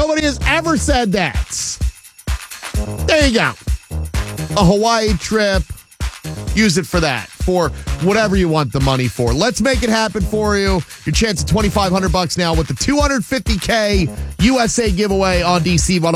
Nobody has ever said that. There you go. A Hawaii trip. Use it for that. For whatever you want the money for. Let's make it happen for you. Your chance at $2,500 now with the $250K USA giveaway on DC 105.